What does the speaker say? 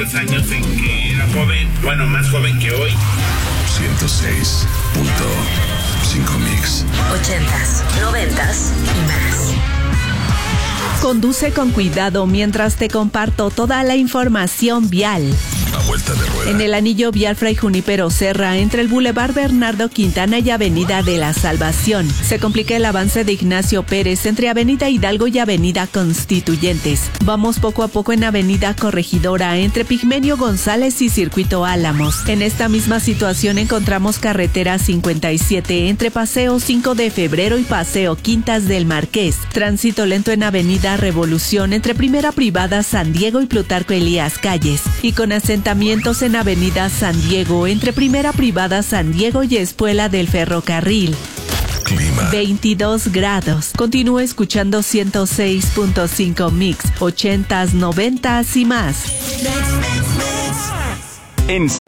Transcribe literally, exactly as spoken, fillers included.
Los años en que era joven, bueno, más joven que hoy. ciento seis punto cinco Mix. Ochentas, noventas y más. Conduce con cuidado mientras te comparto toda la información vial. A vuelta de rueda. En el anillo vial Fray Junípero Serra, entre el Boulevard Bernardo Quintana y Avenida de la Salvación, se complica el avance de Ignacio Pérez entre Avenida Hidalgo y Avenida Constituyentes. Vamos poco a poco en Avenida Corregidora, entre Pigmenio González y Circuito Álamos. En esta misma situación encontramos carretera cincuenta y siete entre Paseo cinco de Febrero y Paseo Quintas del Marqués. Tránsito lento en Avenida Revolución entre Primera Privada San Diego y Plutarco Elías Calles. Y con asentamientos en Avenida San Diego entre Primera Privada San Diego y Espuela del Ferrocarril. Clima. veintidós grados. Continúa escuchando ciento seis punto cinco Mix, ochentas, noventas y más. En